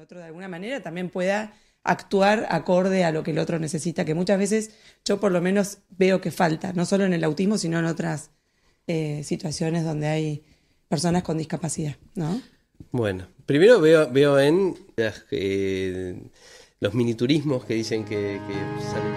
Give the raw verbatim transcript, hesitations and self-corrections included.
otro de alguna manera también pueda actuar acorde a lo que el otro necesita, que muchas veces yo por lo menos veo que falta, no solo en el autismo, sino en otras eh, situaciones donde hay personas con discapacidad, ¿no? Bueno, primero veo, veo en las, eh, los miniturismos que dicen que, que salen